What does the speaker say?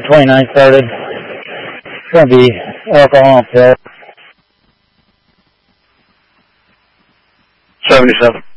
29 started. It's going to be alcohol and pill. 77.